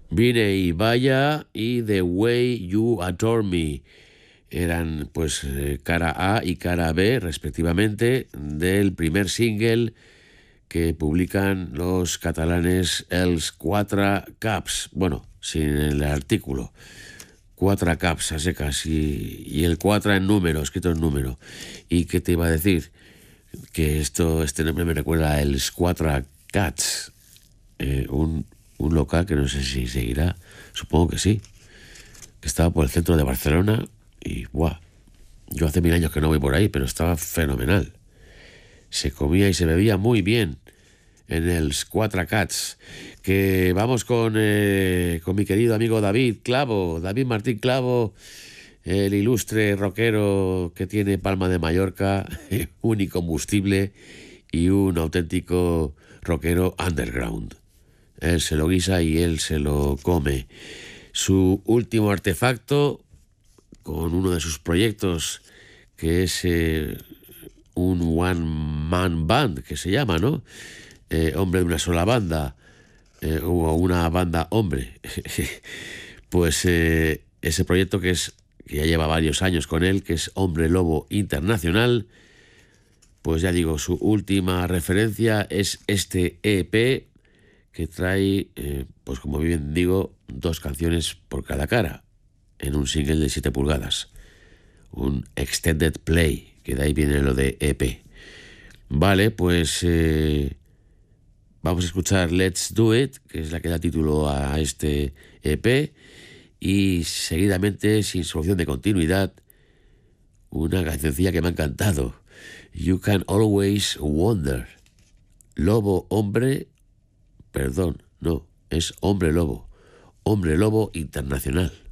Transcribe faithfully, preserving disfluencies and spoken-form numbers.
Vine y Vaya y The Way You Adore Me. Eran pues eh, cara A y cara B, respectivamente, del primer single que publican los catalanes Els Quatre Caps. Bueno, sin el artículo. Cuatro caps a secas y, y el cuatro en número, escrito en número. ¿Y qué te iba a decir? Que esto, este nombre me recuerda a Els Quatre Cats, eh, un, un local que no sé si seguirá, supongo que sí, que estaba por el centro de Barcelona y ¡buah! Yo hace mil años que no voy por ahí, pero estaba fenomenal. Se comía y se bebía muy bien en Els Quatre Cats. Que vamos con, eh, con mi querido amigo David Clavo, David Martín Clavo, el ilustre rockero que tiene Palma de Mallorca, un incombustible y un auténtico rockero underground. Él se lo guisa y él se lo come. Su último artefacto, con uno de sus proyectos, que es eh, un one man band, que se llama, ¿no? Eh, hombre de una sola banda, eh, o una banda hombre. Pues eh, ese proyecto que es que ya lleva varios años con él, que es Hombre Lobo Internacional, pues ya digo, su última referencia es este E P que trae, eh, pues como bien digo, dos canciones por cada cara, en un single de siete pulgadas, un extended play, que de ahí viene lo de E P. Vale, pues eh, vamos a escuchar Let's Do It, que es la que da título a este E P, y seguidamente, sin solución de continuidad, una cancioncilla que me ha encantado, You Can Always Wonder. Lobo hombre, perdón, no, es Hombre Lobo, Hombre Lobo Internacional.